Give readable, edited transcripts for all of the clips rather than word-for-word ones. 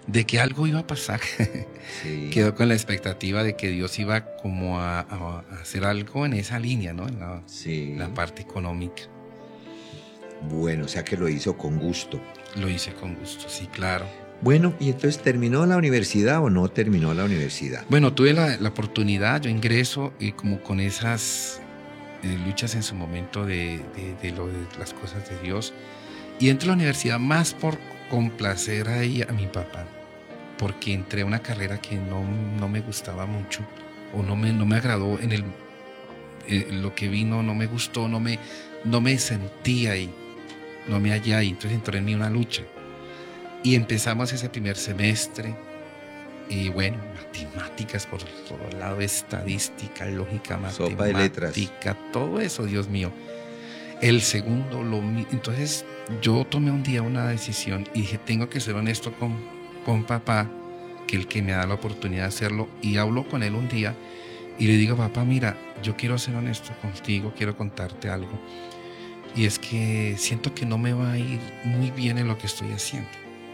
de que algo iba a pasar. Sí. Quedó con la expectativa de que Dios iba como a hacer algo en esa línea, ¿no? En Sí. la parte económica. Bueno, o sea que lo hizo con gusto. Lo hice con gusto, sí, claro. Bueno, ¿y entonces terminó la universidad o no terminó la universidad? Bueno, tuve la oportunidad, yo ingreso y como con esas luchas en su momento de lo de las cosas de Dios, y entro a la universidad más por complacer ahí a mi papá, porque entré a una carrera que no me gustaba mucho, o no me agradó en lo que vino, no me gustó, no me sentía ahí, no me hallé ahí. Entonces entró en mí una lucha. Y empezamos ese primer semestre, y bueno, matemáticas por todo lado, estadística, lógica, Sopa de letras. matemática, todo eso, Dios mío. El segundo, entonces yo tomé un día una decisión y dije, tengo que ser honesto con papá, que el que me da la oportunidad de hacerlo, y hablo con él un día y le digo, papá, mira, yo quiero ser honesto contigo, quiero contarte algo, y es que siento que no me va a ir muy bien en lo que estoy haciendo,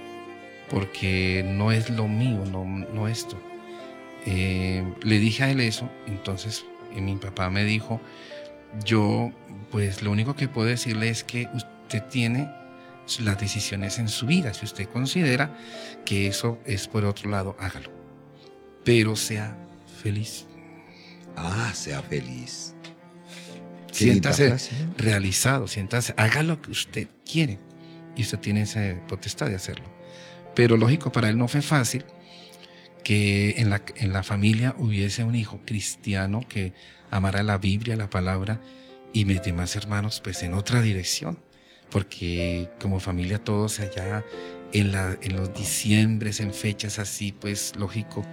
porque no es lo mío, no esto. Le dije a él eso, entonces mi papá me dijo, yo pues lo único que puedo decirle es que usted tiene las decisiones en su vida. Si usted considera que eso es por otro lado, hágalo, pero sea feliz. Ah, sea feliz. Siéntase realizado, haga lo que usted quiere y usted tiene esa potestad de hacerlo. Pero lógico, para él no fue fácil que en la familia hubiese un hijo cristiano que amara la Biblia, la palabra, y mis demás hermanos pues en otra dirección, porque como familia todos allá en los diciembres, en fechas así, pues lógico,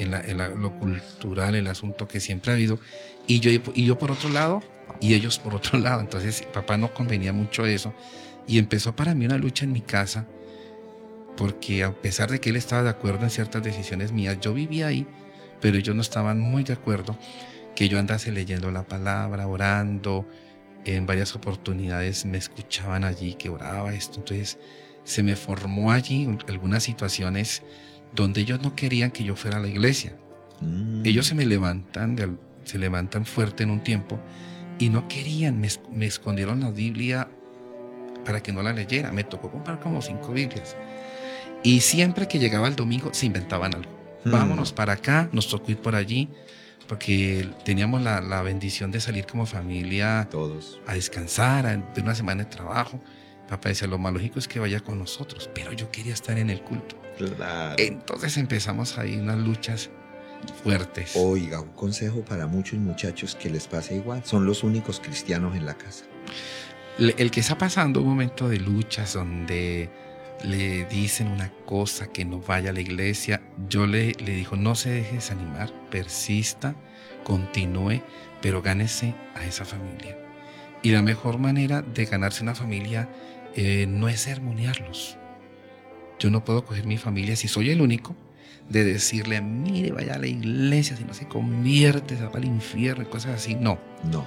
lo cultural, el asunto que siempre ha habido, y yo por otro lado y ellos por otro lado. Entonces papá no convenía mucho eso, y empezó para mí una lucha en mi casa, porque a pesar de que él estaba de acuerdo en ciertas decisiones mías, yo vivía ahí, pero ellos no estaban muy de acuerdo que yo andase leyendo la palabra, orando. En varias oportunidades me escuchaban allí que oraba esto. Entonces se me formó allí algunas situaciones donde ellos no querían que yo fuera a la iglesia. Ellos se levantan fuerte en un tiempo y no querían, me escondieron la Biblia para que no la leyera. Me tocó comprar como 5 Biblias. Y siempre que llegaba el domingo se inventaban algo. Vámonos para acá, nos tocó ir por allí, porque teníamos la bendición de salir como familia todos a descansar, de una semana de trabajo. Papá decía, lo más lógico es que vaya con nosotros, pero yo quería estar en el culto. Claro. Entonces empezamos ahí unas luchas fuertes. Oiga, un consejo para muchos muchachos que les pasa igual, son los únicos cristianos en la casa. El que está pasando un momento de luchas donde le dicen una cosa, que no vaya a la iglesia, yo le digo, no se deje desanimar, persista, continúe, pero gánese a esa familia. Y la mejor manera de ganarse una familia no es sermonearlos. Yo no puedo coger mi familia, si soy el único, de decirle, mire, vaya a la iglesia, si no se convierte, se va al infierno y cosas así. No.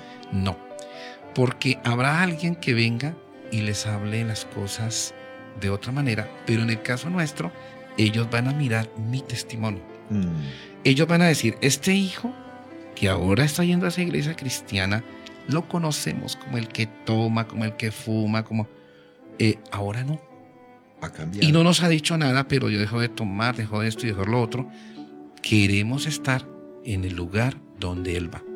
Porque habrá alguien que venga y les hable las cosas de otra manera, pero en el caso nuestro, ellos van a mirar mi testimonio. Ellos van a decir, este hijo que ahora está yendo a esa iglesia cristiana, lo conocemos como el que toma, como el que fuma, como ahora no. Ha cambiado. Y no nos ha dicho nada, pero yo dejo de tomar, dejo de esto y dejo lo otro. Queremos estar en el lugar donde él va.